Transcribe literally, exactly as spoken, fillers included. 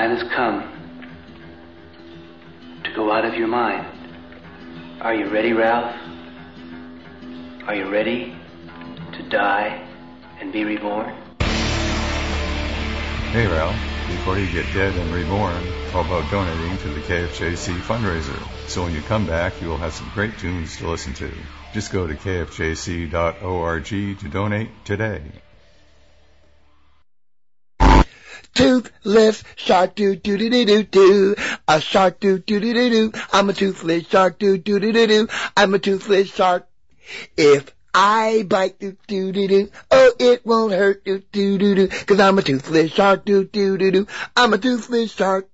time has come to go out of your mind. Are you ready, Ralph? Are you ready to die and be reborn? Hey, Ralph. Before you get dead and reborn, how about donating to the K F J C fundraiser? So when you come back, you will have some great tunes to listen to. Just go to k f j c dot org to donate today. Toothless shark, doo doo doo doo doo doo. A shark, doo doo doo doo doo. I'm a toothless shark, doo doo doo doo doo. I'm a toothless shark. If I bite, doo doo doo doo, oh, it won't hurt, doo doo doo doo. Cause I'm a toothless shark, doo doo doo doo. I'm a toothless shark.